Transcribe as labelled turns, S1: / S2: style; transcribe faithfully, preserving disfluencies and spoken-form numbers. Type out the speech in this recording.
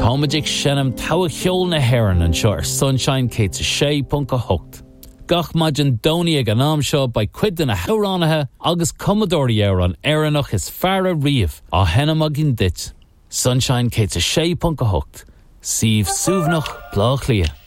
S1: Táimeadigh sinnam tawa cheol na hÉireann an seo ar Sunshine cé sa sé punca hocht. Gach maidin dóní ag an am seo ba cuid na háránathe agus commodóí ar an éireannach is fearra riamh á henam agin dit. Sunshine cé sa sé punca hocht. Síomh suamhnach blách lia.